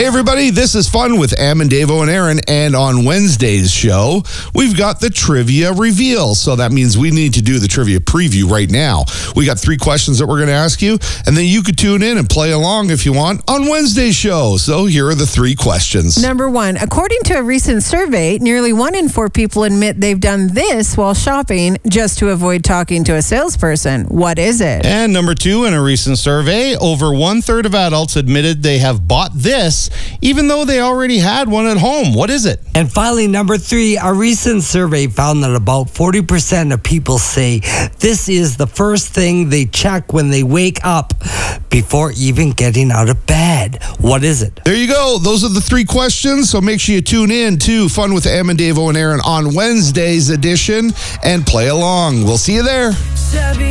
Hey everybody, this is Fun with Am and Davo and Aaron, and on Wednesday's show, we've got the trivia reveal. So that means we need to do the trivia preview right now. We got 3 questions that we're going to ask you, and then you could tune in and play along if you want on Wednesday's show. So here are the 3 questions. Number 1, according to a recent survey, nearly 1 in 4 people admit they've done this while shopping just to avoid talking to a salesperson. What is it? And number 2, in a recent survey, over 1/3 of adults admitted they have bought this even though they already had one at home. What is it? And finally, number 3, a recent survey found that about 40% of people say this is the first thing they check when they wake up before even getting out of bed. What is it? There you go. Those are the 3 questions. So make sure you tune in to Fun with Am and Davo and Aaron on Wednesday's edition and play along. We'll see you there.